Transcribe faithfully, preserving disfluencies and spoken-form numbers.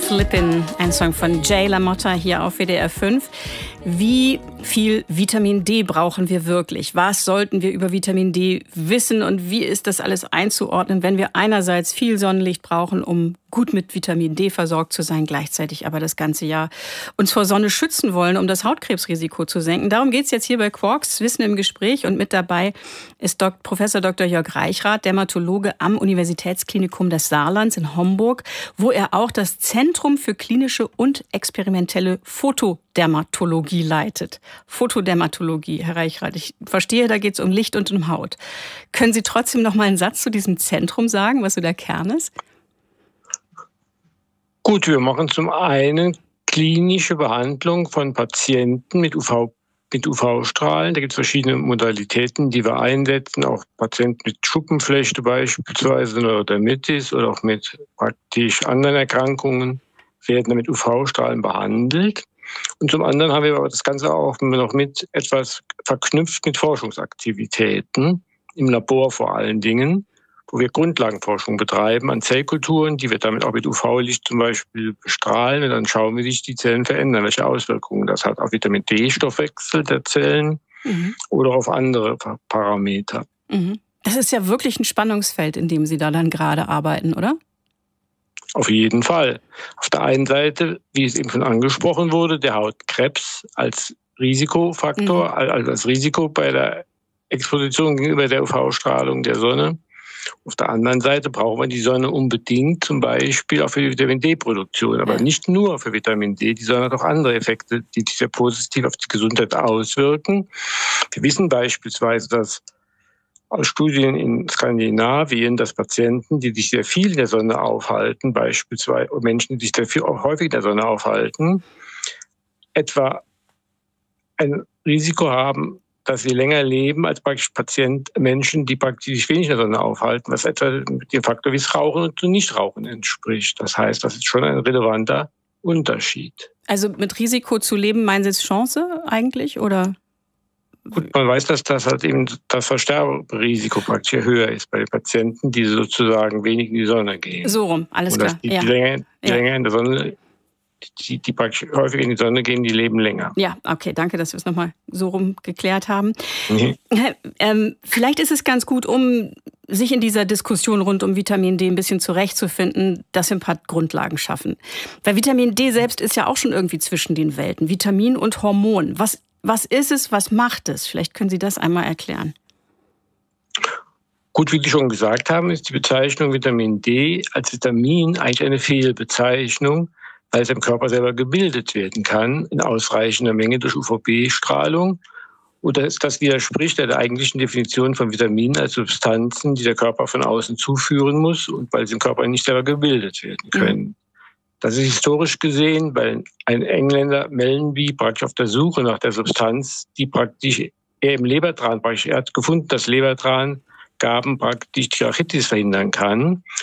Slippin', ein Song von Jay LaMotta hier auf W D R fünf. Wie viel Vitamin D brauchen wir wirklich? Was sollten wir über Vitamin D wissen und wie ist das alles einzuordnen, wenn wir einerseits viel Sonnenlicht brauchen, um gut mit Vitamin D versorgt zu sein, gleichzeitig aber das ganze Jahr uns vor Sonne schützen wollen, um das Hautkrebsrisiko zu senken? Darum geht es jetzt hier bei Quarks, Wissen im Gespräch, und mit dabei ist Dok- Professor Doktor Jörg Reichrath, Dermatologe am Universitätsklinikum des Saarlands in Homburg, wo er auch das Zentrum für klinische und experimentelle Fotodermatologie leitet. Fotodermatologie, Herr Reichrath, ich verstehe, da geht es um Licht und um Haut. Können Sie trotzdem noch mal einen Satz zu diesem Zentrum sagen, was so der Kern ist? Gut, wir machen zum einen klinische Behandlung von Patienten mit U V, mit U V-Strahlen. Da gibt es verschiedene Modalitäten, die wir einsetzen. Auch Patienten mit Schuppenflechte beispielsweise, Neurodermitis oder auch mit praktisch anderen Erkrankungen werden mit U V-Strahlen behandelt. Und zum anderen haben wir aber das Ganze auch noch mit etwas verknüpft mit Forschungsaktivitäten, im Labor vor allen Dingen, wo wir Grundlagenforschung betreiben an Zellkulturen, die wir damit auch mit U V-Licht zum Beispiel bestrahlen. Und dann schauen wir, wie sich die Zellen verändern, welche Auswirkungen das hat auf Vitamin D-Stoffwechsel der Zellen mhm. oder auf andere Parameter. Mhm. Das ist ja wirklich ein Spannungsfeld, in dem Sie da dann gerade arbeiten, oder? Auf jeden Fall. Auf der einen Seite, wie es eben schon angesprochen wurde, der Hautkrebs als Risikofaktor, mhm. also als Risiko bei der Exposition gegenüber der U V-Strahlung der Sonne. Auf der anderen Seite brauchen wir die Sonne unbedingt, zum Beispiel auch für die Vitamin D-Produktion, aber ja. nicht nur für Vitamin D. Die Sonne hat auch andere Effekte, die sich sehr positiv auf die Gesundheit auswirken. Wir wissen beispielsweise, dass aus Studien in Skandinavien, dass Patienten, die sich sehr viel in der Sonne aufhalten, beispielsweise Menschen, die sich sehr viel häufig in der Sonne aufhalten, etwa ein Risiko haben, dass sie länger leben als praktisch Patient, Menschen, die praktisch sich wenig in der Sonne aufhalten, was etwa dem Faktor wie das Rauchen und Nichtrauchen entspricht. Das heißt, das ist schon ein relevanter Unterschied. Also mit Risiko zu leben, meinen Sie es Chance eigentlich, oder? Gut, man weiß, dass das halt eben das Versterberisiko praktisch höher ist bei den Patienten, die sozusagen wenig in die Sonne gehen. So rum, alles und klar. Die, ja. die, länger, die ja. länger in der Sonne, die, die praktisch häufig in die Sonne gehen, die leben länger. Ja, okay, danke, dass wir es nochmal so rum geklärt haben. Mhm. Ähm, vielleicht ist es ganz gut, um sich in dieser Diskussion rund um Vitamin D ein bisschen zurechtzufinden, dass wir ein paar Grundlagen schaffen. Weil Vitamin D selbst ist ja auch schon irgendwie zwischen den Welten. Vitamin und Hormon. Was Was ist es, was macht es? Vielleicht können Sie das einmal erklären. Gut, wie Sie schon gesagt haben, ist die Bezeichnung Vitamin D als Vitamin eigentlich eine Fehlbezeichnung, weil es im Körper selber gebildet werden kann in ausreichender Menge durch U V B-Strahlung. Und das, das widerspricht der eigentlichen Definition von Vitaminen als Substanzen, die der Körper von außen zuführen muss und weil sie im Körper nicht selber gebildet werden können. Mhm. Das ist historisch gesehen, weil ein Engländer, Mellenby, praktisch auf der Suche nach der Substanz, die praktisch er im Lebertran, praktisch er hat gefunden, dass Lebertran Gaben praktisch Diabetes verhindern kann.